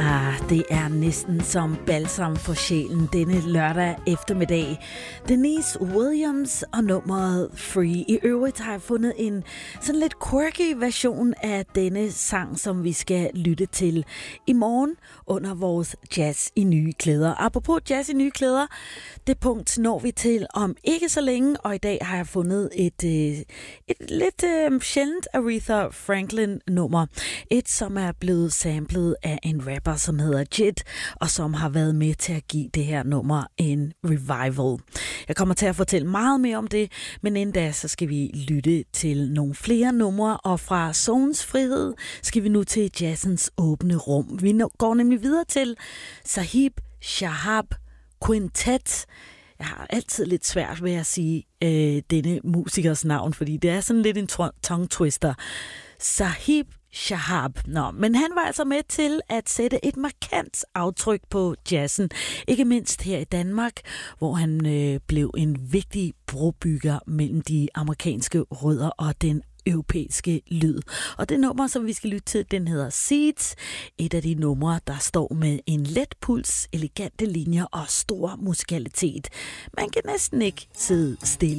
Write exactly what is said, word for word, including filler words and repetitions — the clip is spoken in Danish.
Ah, det er næsten som balsam for sjælen denne lørdag eftermiddag. Denise Williams og nummeret Free. I øvrigt har jeg fundet en sådan lidt quirky version af denne sang, som vi skal lytte til i morgen under vores Jazz i nye klæder. Apropos Jazz i nye klæder, det punkt når vi til om ikke så længe, og i dag har jeg fundet et, et, et lidt uh, sjældent Aretha Franklin nummer. Et, som er blevet samlet af en rapper, som hedder Jid, og som har været med til at give det her nummer en revival. Jeg kommer til at fortælle meget mere om det, men inden da, så skal vi lytte til nogle flere numre, og fra soulens frihed skal vi nu til jazzens åbne rum. Vi går nemlig videre til Sahib Shahab Quintet. Jeg har altid lidt svært ved at sige øh, denne musikers navn, fordi det er sådan lidt en tongue twister. Sahib Shahab. Nå, men han var altså med til at sætte et markant aftryk på jazzen, ikke mindst her i Danmark, hvor han øh, blev en vigtig brobygger mellem de amerikanske rødder og den europæiske lyd. Og det nummer, som vi skal lytte til, den hedder Seeds. Et af de numre, der står med en let puls, elegante linjer og stor musikalitet. Man kan næsten ikke sidde stille.